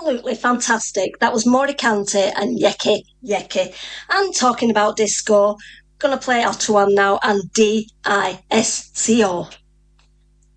Absolutely fantastic. That was Moricante and Yeki Yeki. And talking about disco, gonna play Otto one now and Disco.